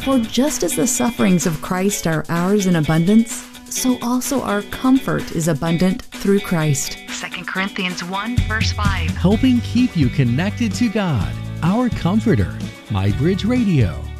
For just as the sufferings of Christ are ours in abundance, so also our comfort is abundant through Christ. 2 Corinthians 1, verse 5. Helping keep you connected to God, our Comforter. MyBridge Radio.